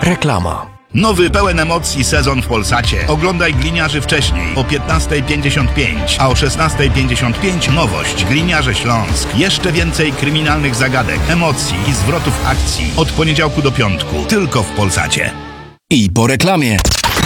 Reklama. Nowy, pełen emocji sezon w Polsacie. Oglądaj Gliniarzy wcześniej, o 15:55, a o 16:55 nowość. Gliniarze Śląsk. Jeszcze więcej kryminalnych zagadek, emocji i zwrotów akcji. Od poniedziałku do piątku. Tylko w Polsacie. I po reklamie.